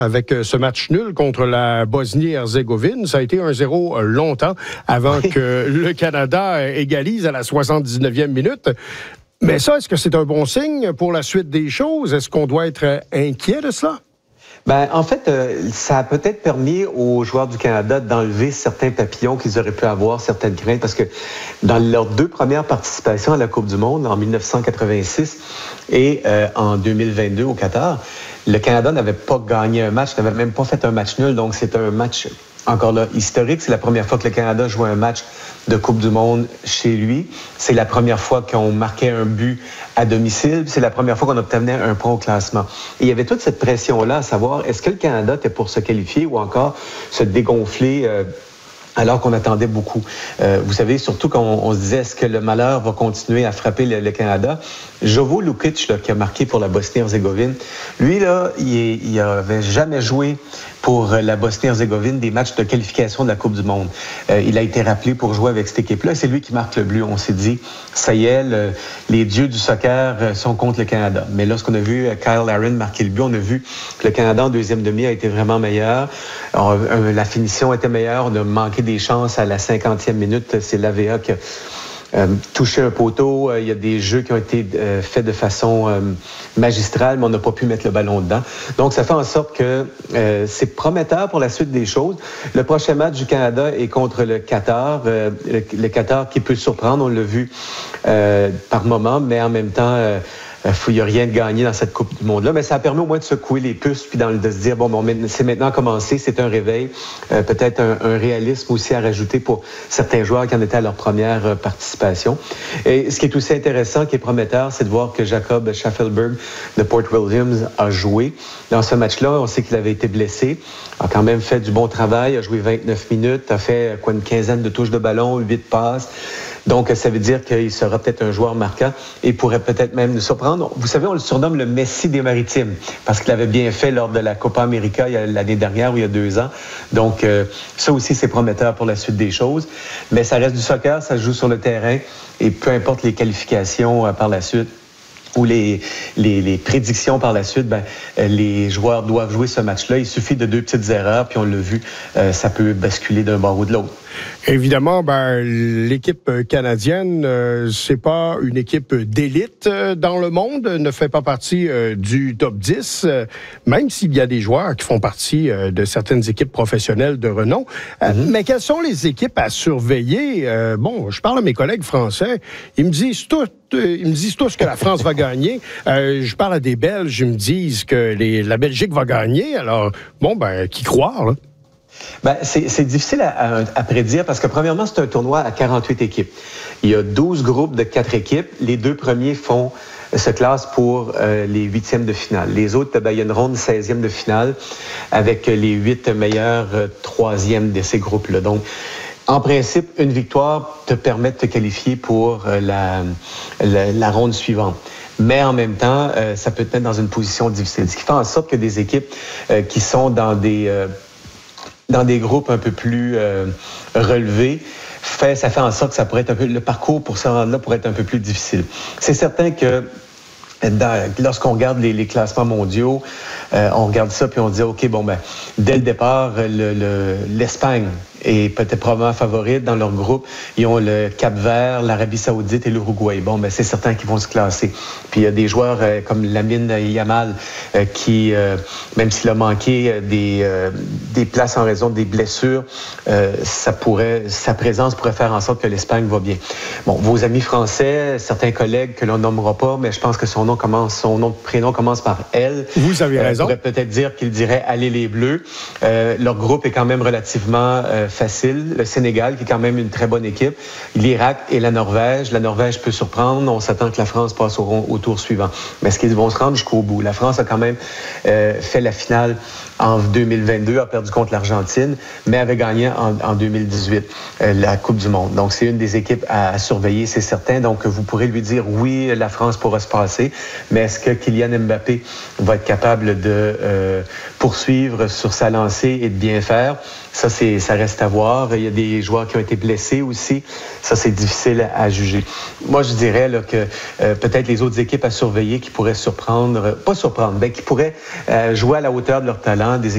avec ce match nul contre la Bosnie-Herzégovine. Ça a été 1-0 longtemps avant que le Canada égalise à la 79e minute. Mais ça, est-ce que c'est un bon signe pour la suite des choses? Est-ce qu'on doit être inquiet de cela? Ben, en fait, ça a peut-être permis aux joueurs du Canada d'enlever certains papillons qu'ils auraient pu avoir, certaines craintes, parce que dans leurs deux premières participations à la Coupe du Monde, en 1986 et en 2022 au Qatar, le Canada n'avait pas gagné un match, n'avait même pas fait un match nul, donc c'est un match encore là historique. C'est la première fois que le Canada joue un match de Coupe du Monde chez lui. C'est la première fois qu'on marquait un but à domicile. C'est la première fois qu'on obtenait un point au classement. Et il y avait toute cette pression-là à savoir, est-ce que le Canada était pour se qualifier ou encore se dégonfler alors qu'on attendait beaucoup. Vous savez, surtout quand on se disait, est-ce que le malheur va continuer à frapper le Canada? Jovo Lukic, là, qui a marqué pour la Bosnie-Herzégovine, lui, là, il n'avait jamais joué pour la Bosnie-Herzégovine des matchs de qualification de la Coupe du Monde. Il a été rappelé pour jouer avec cette équipe-là. C'est lui qui marque le but. On s'est dit, ça y est, les dieux du soccer sont contre le Canada. Mais lorsqu'on a vu Kyle Larin marquer le but, on a vu que le Canada en deuxième demi a été vraiment meilleur. La finition était meilleure. On a manqué des chances à la 50e minute. C'est l'AVA qui a touché un poteau. Il y a des jeux qui ont été faits de façon magistrale, mais on n'a pas pu mettre le ballon dedans. Donc, ça fait en sorte que c'est prometteur pour la suite des choses. Le prochain match du Canada est contre le Qatar. Le Qatar qui peut surprendre, on l'a vu par moment, mais en même temps... il n'y a rien de gagné dans cette Coupe du Monde-là, mais ça a permis au moins de secouer les puces puis de se dire, bon, c'est maintenant commencé, c'est un réveil, peut-être un réalisme aussi à rajouter pour certains joueurs qui en étaient à leur première participation. Et ce qui est aussi intéressant, qui est prometteur, c'est de voir que Jacob Schaffelberg de Port Williams a joué. Dans ce match-là, on sait qu'il avait été blessé, a quand même fait du bon travail, a joué 29 minutes, a fait une quinzaine de touches de ballon, 8 passes. Donc, ça veut dire qu'il sera peut-être un joueur marquant et pourrait peut-être même nous surprendre. Vous savez, on le surnomme le Messi des Maritimes parce qu'il avait bien fait lors de la Copa América l'année dernière ou il y a 2 ans. Donc, ça aussi, c'est prometteur pour la suite des choses. Mais ça reste du soccer, ça se joue sur le terrain et peu importe les qualifications par la suite ou les prédictions par la suite, les joueurs doivent jouer ce match-là. Il suffit de 2 petites erreurs, puis on l'a vu, ça peut basculer d'un bord ou de l'autre. Évidemment, l'équipe canadienne, c'est pas une équipe d'élite dans le monde, ne fait pas partie du top 10, même s'il y a des joueurs qui font partie de certaines équipes professionnelles de renom. Mais quelles sont les équipes à surveiller? Je parle à mes collègues français, ils me disent tous que la France va gagner. Je parle à des Belges, ils me disent que la Belgique va gagner. Alors, qui croire, là? C'est difficile à prédire parce que, premièrement, c'est un tournoi à 48 équipes. Il y a 12 groupes de 4 équipes. Les 2 premiers se classent pour les 8e de finale. Les autres, il y a une ronde 16e de finale avec les 8 meilleurs 3e de ces groupes-là. Donc, en principe, une victoire te permet de te qualifier pour la ronde suivante. Mais en même temps, ça peut te mettre dans une position difficile. Ce qui fait en sorte que des équipes qui sont dans des groupes un peu plus relevés, ça fait en sorte que ça pourrait être le parcours pour se rendre là pourrait être un peu plus difficile. C'est certain que lorsqu'on regarde les classements mondiaux, on regarde ça puis on dit, OK, dès le départ, l'Espagne est peut-être probablement favorite dans leur groupe. Ils ont le Cap-Vert, l'Arabie Saoudite et l'Uruguay. C'est certain qu'ils vont se classer. Puis il y a des joueurs comme Lamine Yamal qui, même s'il a manqué des places en raison des blessures, sa présence pourrait faire en sorte que l'Espagne va bien. Vos amis français, certains collègues que l'on nommera pas, mais je pense que son nom de prénom commence par L. Vous avez raison. On pourrait peut-être dire qu'il dirait « Allez les Bleus ». Leur groupe est quand même relativement facile. Le Sénégal, qui est quand même une très bonne équipe. L'Irak et la Norvège. La Norvège peut surprendre. On s'attend que la France passe au tour suivant. Mais est-ce qu'ils vont se rendre jusqu'au bout? La France a quand même fait la finale en 2022, a perdu contre l'Argentine, mais avait gagné en 2018 la Coupe du Monde. Donc, c'est une des équipes à surveiller, c'est certain. Donc, vous pourrez lui dire, oui, la France pourra se passer, mais est-ce que Kylian Mbappé va être capable de poursuivre sur sa lancée et de bien faire? Ça reste à voir. Il y a des joueurs qui ont été blessés aussi. Ça, c'est difficile à juger. Moi, je dirais là, que peut-être les autres équipes à surveiller qui pourraient qui pourraient jouer à la hauteur de leur talent, des